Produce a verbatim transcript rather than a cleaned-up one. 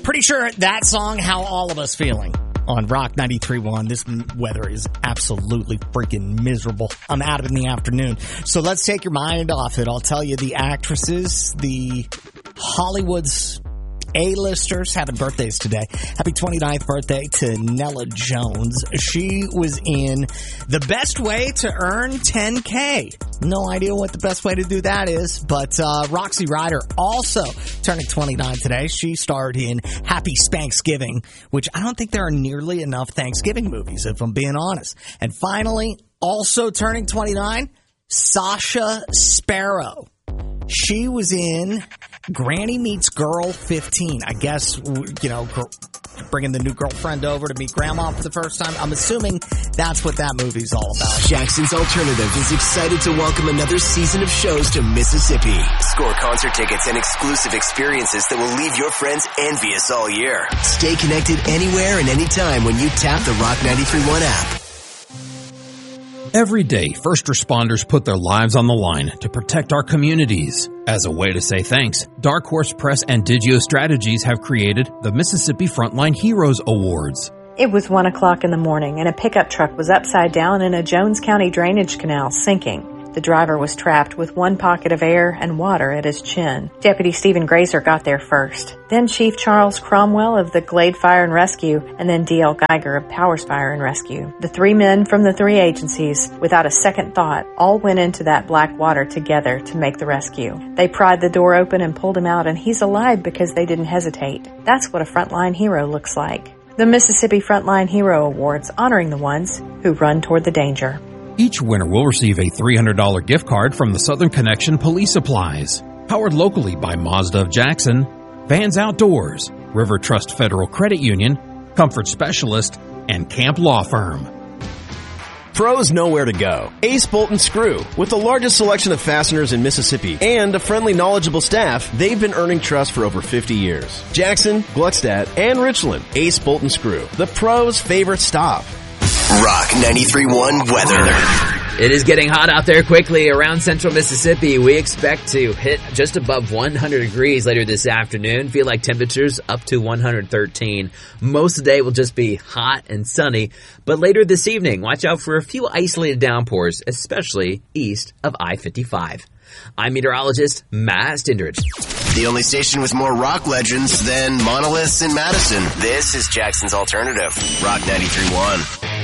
Pretty sure that song, How All of Us Feeling, on Rock ninety-three point one. This weather is absolutely freaking miserable. I'm out in the afternoon. So let's take your mind off it. I'll tell you the actresses, the Hollywood's A-listers having birthdays today. Happy twenty-ninth birthday to Nella Jones. She was in The Best Way to Earn ten K. No idea what the best way to do that is, but uh, Roxy Ryder also turning twenty-nine today. She starred in Happy Spanksgiving, which I don't think there are nearly enough Thanksgiving movies, if I'm being honest. And finally, also turning twenty-nine, Sasha Sparrow. She was in Granny Meets Girl fifteen. I guess, you know, bringing the new girlfriend over to meet Grandma for the first time. I'm assuming that's what that movie's all about. Jackson's Alternative is excited to welcome another season of shows to Mississippi. Score concert tickets and exclusive experiences that will leave your friends envious all year. Stay connected anywhere and anytime when you tap the Rock ninety-three point one app. Every day, first responders put their lives on the line to protect our communities. As a way to say thanks, Dark Horse Press and Digio Strategies have created the Mississippi Frontline Heroes Awards. It was one o'clock in the morning and a pickup truck was upside down in a Jones County drainage canal sinking. The driver was trapped with one pocket of air and water at his chin. Deputy Stephen Grazer got there first, then Chief Charles Cromwell of the Glade Fire and Rescue, and then D L Geiger of Powers Fire and Rescue. The three men from the three agencies, without a second thought, all went into that black water together to make the rescue. They pried the door open and pulled him out, and he's alive because they didn't hesitate. That's what a frontline hero looks like. The Mississippi Frontline Hero Awards, honoring the ones who run toward the danger. Each winner will receive a three hundred dollars gift card from the Southern Connection Police Supplies. Powered locally by Mazda of Jackson, Vans Outdoors, River Trust Federal Credit Union, Comfort Specialist, and Camp Law Firm. Pros know where to go. Ace Bolt and Screw. With the largest selection of fasteners in Mississippi and a friendly, knowledgeable staff, they've been earning trust for over fifty years. Jackson, Gluckstadt, and Richland. Ace Bolt and Screw. The pros' favorite stop. Rock ninety-three point one weather. It is getting hot out there quickly around central Mississippi. We expect to hit just above one hundred degrees later this afternoon. Feel like temperatures up to one hundred thirteen. Most of the day will just be hot and sunny. But later this evening, watch out for a few isolated downpours, especially east of I fifty-five. I'm meteorologist Matt Stindridge. The only station with more rock legends than monoliths in Madison. This is Jackson's Alternative. Rock ninety-three point one.